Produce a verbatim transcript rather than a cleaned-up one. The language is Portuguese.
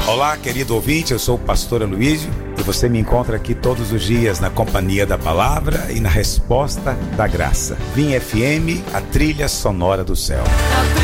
Olá, querido ouvinte, eu sou o pastor Aloísio e você me encontra aqui todos os dias na companhia da palavra e na resposta da graça. Vim F M, a trilha sonora do céu.